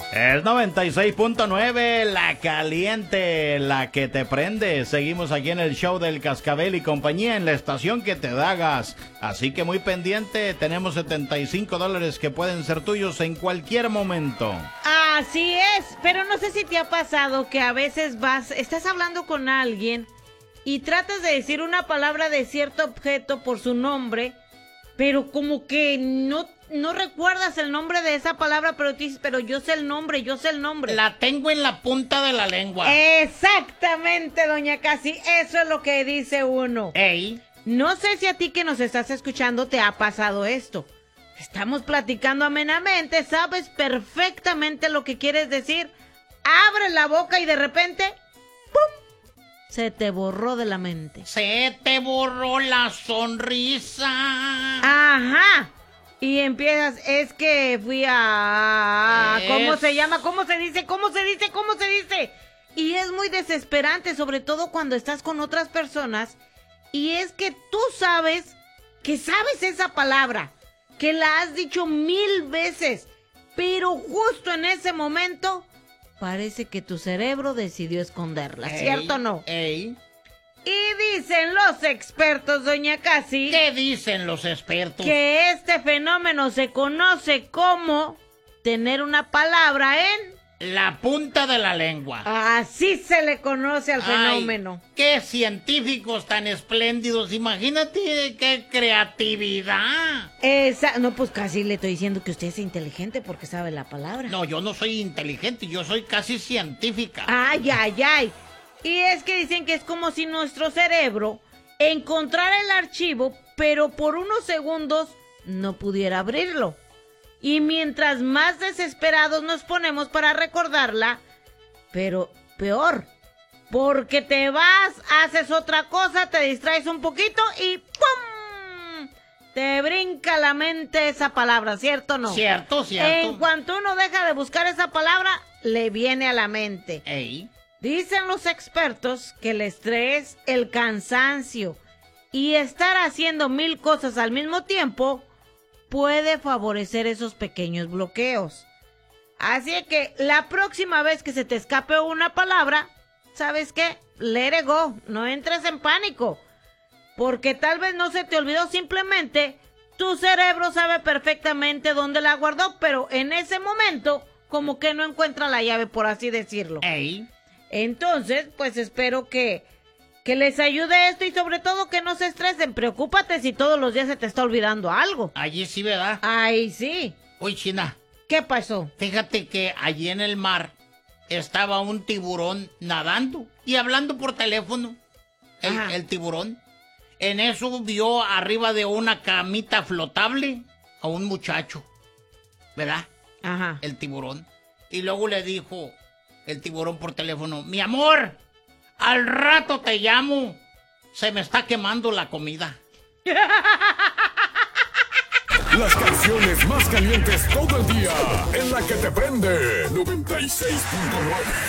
Es 96.9, la caliente, la que te prende. Seguimos aquí en el show del Cascabel y compañía en la estación que te da gas. Así que muy pendiente, tenemos $75 que pueden ser tuyos en cualquier momento. Así es, pero no sé si te ha pasado que a veces estás hablando con alguien y tratas de decir una palabra de cierto objeto por su nombre, pero como que no recuerdas el nombre de esa palabra, pero te dices, pero yo sé el nombre. La tengo en la punta de la lengua. Exactamente, doña Casi, eso es lo que dice uno. Ey. No sé si a ti que nos estás escuchando te ha pasado esto. Estamos platicando amenamente, sabes perfectamente lo que quieres decir, abres la boca y de repente, ¡pum!, se te borró de la mente. Se te borró la sonrisa. Ajá. Y empiezas, es que fui a... ¿Cómo se llama? ¿Cómo se dice? Y es muy desesperante, sobre todo cuando estás con otras personas. Y es que tú sabes que sabes esa palabra, que la has dicho 1000 veces, pero justo en ese momento parece que tu cerebro decidió esconderla, ¿cierto o no? Ey. Y dicen los expertos, doña Casi... ¿Qué dicen los expertos? Que este fenómeno se conoce como tener una palabra en... la punta de la lengua. Así se le conoce al fenómeno. ¡Qué científicos tan espléndidos! Imagínate qué creatividad. No, pues casi le estoy diciendo que usted es inteligente porque sabe la palabra. No, yo no soy inteligente, yo soy casi científica. Ay. Y es que dicen que es como si nuestro cerebro encontrara el archivo, pero por unos segundos no pudiera abrirlo. Y mientras más desesperados nos ponemos para recordarla, pero peor, porque te vas, haces otra cosa, te distraes un poquito y ¡pum!, te brinca la mente esa palabra, ¿cierto o no? Cierto. En cuanto uno deja de buscar esa palabra, le viene a la mente. Ey. Dicen los expertos que el estrés, el cansancio y estar haciendo 1000 cosas al mismo tiempo puede favorecer esos pequeños bloqueos. Así que la próxima vez que se te escape una palabra, ¿sabes qué? Let it go, no entres en pánico, porque tal vez no se te olvidó, simplemente tu cerebro sabe perfectamente dónde la guardó, pero en ese momento como que no encuentra la llave, por así decirlo. Ey. Entonces, pues espero que les ayude esto y sobre todo que no se estresen. Preocúpate si todos los días se te está olvidando algo. Allí sí, ¿verdad? Ay, sí. Oye, China. ¿Qué pasó? Fíjate que allí en el mar estaba un tiburón nadando y hablando por teléfono. El tiburón. En eso vio arriba de una camita flotable a un muchacho, ¿verdad? Ajá. El tiburón. Y luego le dijo el tiburón por teléfono: mi amor, al rato te llamo, se me está quemando la comida. Las canciones más calientes todo el día, en la que te prende 96.9.